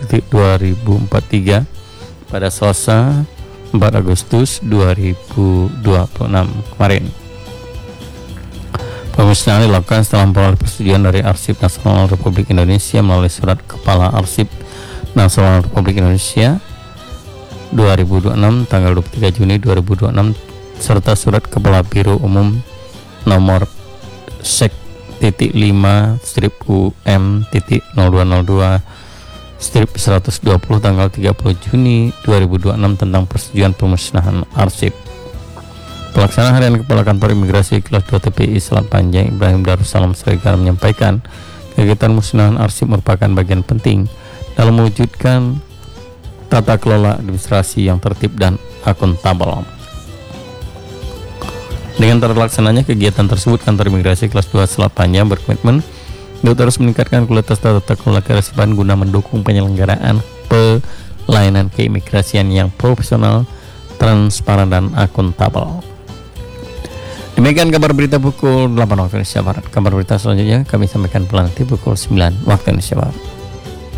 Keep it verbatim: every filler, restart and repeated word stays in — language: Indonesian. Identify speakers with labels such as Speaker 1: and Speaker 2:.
Speaker 1: dua ribu empat puluh tiga pada Selasa empat Agustus dua ribu dua puluh enam kemarin. Pemusnahan dilakukan setelah memperoleh persetujuan dari Arsip Nasional Republik Indonesia melalui Surat Kepala Arsip Nasional Republik Indonesia dua ribu dua puluh enam tanggal dua puluh tiga Juni dua ribu dua puluh enam serta Surat Kepala Biro Umum nomor sek titik lima strip U M titik nol dua nol dua strip seratus dua puluh tanggal tiga puluh Juni dua ribu dua puluh enam tentang persetujuan pemusnahan arsip. Pelaksana Harian Kepala Kantor Imigrasi Kelas dua T P I Selat Panjang Ibrahim Darussalam Sregar menyampaikan kegiatan musnahan arsip merupakan bagian penting dalam mewujudkan tata kelola administrasi yang tertib dan akuntabel. Dengan terlaksananya kegiatan tersebut, Kantor Imigrasi Kelas dua Selat Panjang berkomitmen untuk terus meningkatkan kualitas tata kelola kearsipan guna mendukung penyelenggaraan pelayanan keimigrasian yang profesional, transparan, dan akuntabel. Demikian kabar berita pukul delapan waktu Indonesia Barat. Kabar berita selanjutnya kami sampaikan nanti pukul sembilan waktu Indonesia Barat.